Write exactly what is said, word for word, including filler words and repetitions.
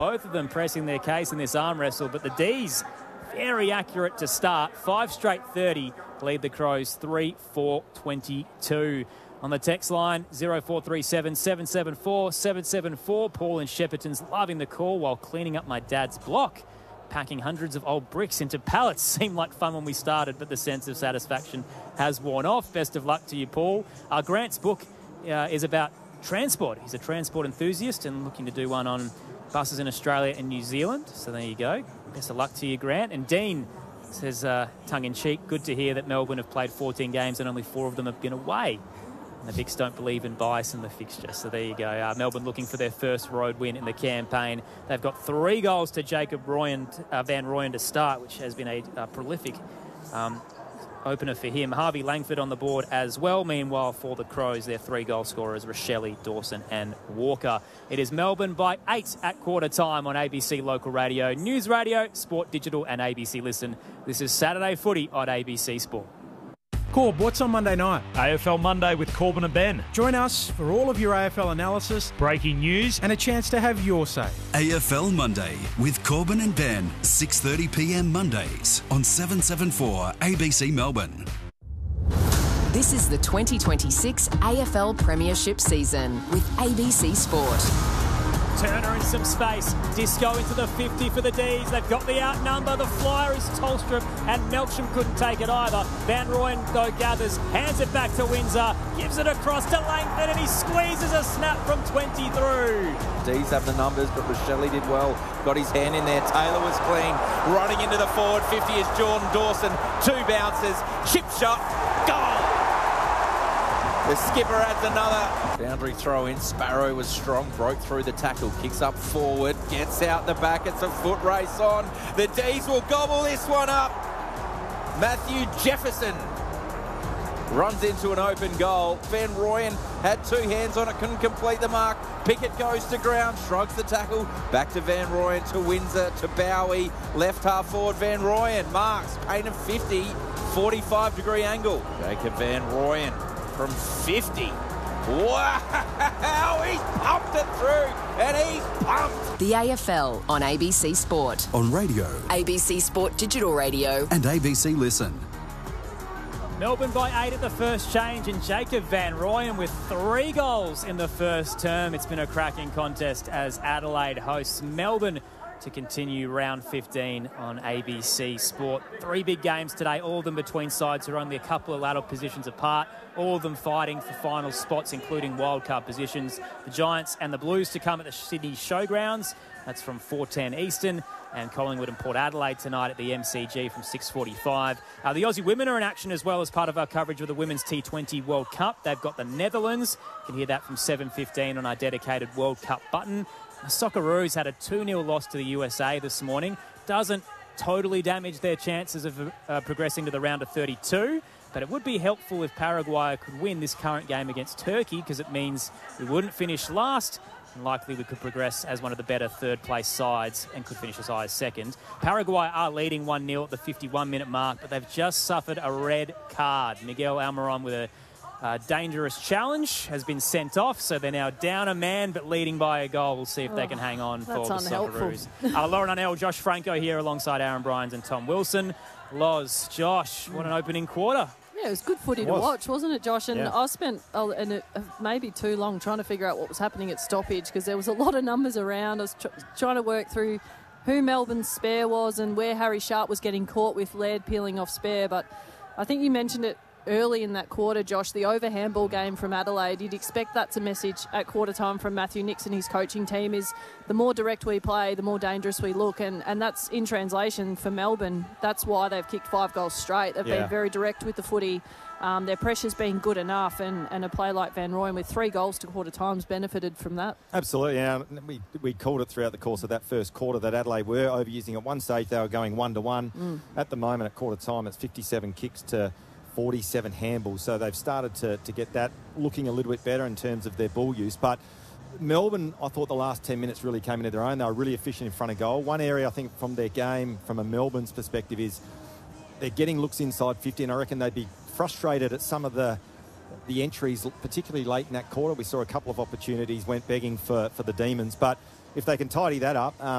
Both of them pressing their case in this arm wrestle, but the D's very accurate to start. Five straight thirty lead the Crows three four twenty-two. On the text line, zero four three seven, seven seven four, seven seven four. Paul in Shepparton's loving the call while cleaning up my dad's block. Packing hundreds of old bricks into pallets seemed like fun when we started, but the sense of satisfaction has worn off. Best of luck to you, Paul. Uh, Grant's book uh, is about transport. He's a transport enthusiast and looking to do one on buses in Australia and New Zealand. So there you go. Best of luck to you, Grant. And Dean says, uh, tongue-in-cheek, good to hear that Melbourne have played fourteen games and only four of them have been away. And the Vicks don't believe in bias in the fixture. So there you go. Uh, Melbourne looking for their first road win in the campaign. They've got three goals to Jacob Royan, uh, Van Rooyen to start, which has been a uh, prolific um, opener for him. Harvey Langford on the board as well. Meanwhile, for the Crows, their three goal scorers, Rochelle, Dawson and Walker. It is Melbourne by eight at quarter time on A B C Local Radio, News Radio, Sport Digital and A B C Listen. This is Saturday Footy on A B C Sport. Corb, what's on Monday night? A F L Monday with Corbin and Ben. Join us for all of your A F L analysis, breaking news and a chance to have your say. A F L Monday with Corbin and Ben, six thirty p m Mondays on seven seventy-four A B C Melbourne. This is the twenty twenty-six A F L Premiership season with A B C Sport. Turner in some space. Disco into the fifty for the D's. They've got the outnumber. The flyer is Tolstrup, and Melksham couldn't take it either. Van Rooyen, though, gathers, hands it back to Windsor, gives it across to Langford, and he squeezes a snap from twenty through. D's have the numbers, but Rochelle did well. Got his hand in there. Taylor was clean. Running into the forward fifty is Jordan Dawson. Two bounces. Chip shot. Goal! The skipper adds another. Boundary throw in. Sparrow was strong. Broke through the tackle. Kicks up forward. Gets out the back. It's a foot race on. The D's will gobble this one up. Matthew Jefferson runs into an open goal. Van Rooyen had two hands on it. Couldn't complete the mark. Pickett goes to ground. Shrugs the tackle. Back to Van Rooyen. To Windsor. To Bowie. Left half forward. Van Rooyen. Marks. Paint of fifty. forty-five degree angle. Jacob Van Rooyen. From fifty. Wow! He's pumped it through, and he's pumped. The A F L on A B C Sport. On radio. A B C Sport Digital Radio. And A B C Listen. Melbourne by eight at the first change, and Jacob Van Rooyen with three goals in the first term. It's been a cracking contest as Adelaide hosts Melbourne to continue round fifteen on A B C Sport. Three big games today, all of them between sides who are only a couple of ladder positions apart, all of them fighting for final spots, including wildcard positions. The Giants and the Blues to come at the Sydney Showgrounds. That's from four ten Eastern. And Collingwood and Port Adelaide tonight at the M C G from six forty-five. Uh, the Aussie women are in action as well as part of our coverage of the Women's T twenty World Cup. They've got the Netherlands. You can hear that from seven fifteen on our dedicated World Cup button. The Socceroos had a two nil loss to the U S A this morning. Doesn't totally damage their chances of uh, progressing to the round of thirty-two, but it would be helpful if Paraguay could win this current game against Turkey, because it means we wouldn't finish last, and likely we could progress as one of the better third-place sides and could finish as high as second. Paraguay are leading one nil at the fifty-one minute mark, but they've just suffered a red card. Miguel Almiron with a Uh, dangerous challenge has been sent off, so they're now down a man but leading by a goal. We'll see if oh, they can hang on for the Socceroos. uh, Lauren Arnell, Josh Franco here alongside Aaron Bryans and Tom Wilson. Loz, Josh, what an opening quarter. Yeah, it was good footy to watch, wasn't it, Josh? And yeah. I spent oh, and it, uh, maybe too long trying to figure out what was happening at stoppage, because there was a lot of numbers around. I was tr- trying to work through who Melbourne's spare was and where Harry Sharp was getting caught with lead peeling off spare. But I think you mentioned it early in that quarter, Josh, the over handball game from Adelaide. You'd expect that to message at quarter time from Matthew Nixon, his coaching team, is the more direct we play, the more dangerous we look. And, and that's in translation for Melbourne. That's why they've kicked five goals straight. They've yeah. been very direct with the footy. Um, their pressure's been good enough, and, and a play like Van Rooyen with three goals to quarter times benefited from that. Absolutely. Yeah. We, we called it throughout the course of that first quarter that Adelaide were overusing. At one stage they were going one to one. Mm. At the moment at quarter time it's fifty-seven kicks to forty-seven handballs, so they've started to, to get that looking a little bit better in terms of their ball use. But Melbourne, I thought the last ten minutes really came into their own. They were really efficient in front of goal. One area I think from their game, from a Melbourne's perspective, is they're getting looks inside fifty, and I reckon they'd be frustrated at some of the the entries, particularly late in that quarter. We saw a couple of opportunities went begging for, for the Demons, but if they can tidy that up, um,